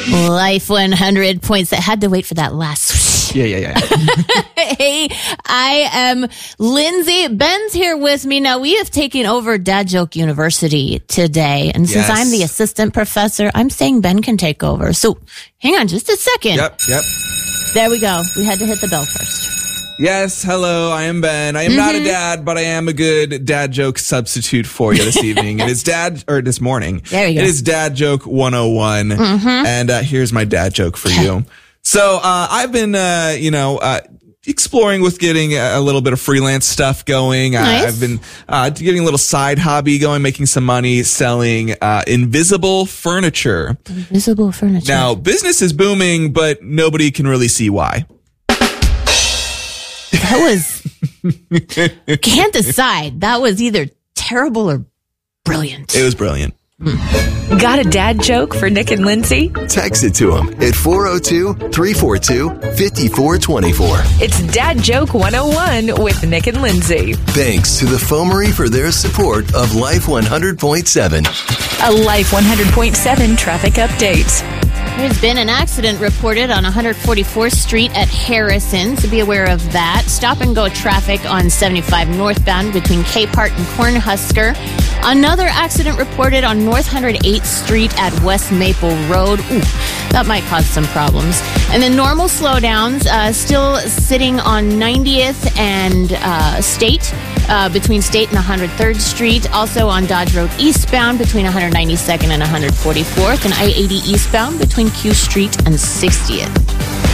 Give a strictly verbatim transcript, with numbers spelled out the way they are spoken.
Life one hundred points. I had to wait for that last. Yeah, yeah, yeah. Hey, I am Lindsay. Ben's here with me. Now, we have taken over Dad Joke University today. And since Yes. I'm the assistant professor, I'm saying Ben can take over. So hang on just a second. Yep, yep. There we go. We had to hit the bell first. Yes, hello, I am Ben. I am mm-hmm. not a dad, but I am a good dad joke substitute for you this evening. It is dad, or this morning. There you go. It is Dad Joke one oh one. Mm-hmm. And uh, here's my dad joke for you. So uh, I've been, uh, you know, uh, exploring with getting a little bit of freelance stuff going. Nice. Uh, I've been uh, getting a little side hobby going, making some money selling uh, invisible furniture. Invisible furniture. Now, business is booming, but nobody can really see why. That was, can't decide. That was either terrible or brilliant. It was brilliant. Mm. Got a dad joke for Nick and Lindsay? Text it to them at four oh two, three four two, five four two four. It's Dad Joke one oh one with Nick and Lindsay. Thanks to the Foamery for their support of Life one hundred point seven. A Life one hundred point seven traffic update. There's been an accident reported on one forty-fourth Street at Harrison, so be aware of that. Stop and go traffic on seventy-five northbound between Capehart and Cornhusker. Another accident reported on North one hundred eighth Street at West Maple Road. Ooh, that might cause some problems. And then normal slowdowns uh, still sitting on ninetieth and uh, State, uh, between State and one hundred third Street. Also on Dodge Road eastbound between one hundred ninety-second and one hundred forty-fourth. And I eighty eastbound between Q Street and sixtieth.